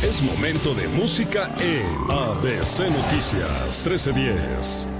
Es momento de música en ABC Noticias 1310.